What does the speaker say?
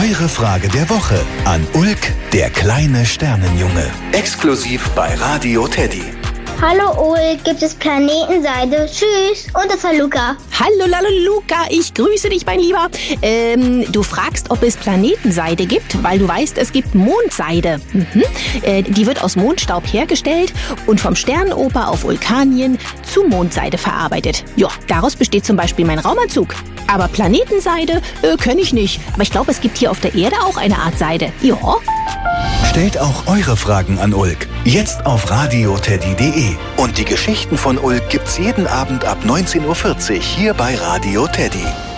Eure Frage der Woche an Ulk, der kleine Sternenjunge. Exklusiv bei Radio Teddy. Hallo Ulk, gibt es Planetenseide? Tschüss, und das war Luca. Hallo Luca, ich grüße dich, mein Lieber. Du fragst, ob es Planetenseide gibt, weil du weißt, es gibt Mondseide. Die wird aus Mondstaub hergestellt und vom Sternenoper auf Vulkanien zu Mondseide verarbeitet. Ja, daraus besteht zum Beispiel mein Raumanzug. Aber Planetenseide kenne ich nicht. Aber ich glaube, es gibt hier auf der Erde auch eine Art Seide. Ja. Stellt auch eure Fragen an Ulk. Jetzt auf radioteddy.de. Und die Geschichten von Ulk gibt's jeden Abend ab 19:40 Uhr hier bei Radio Teddy.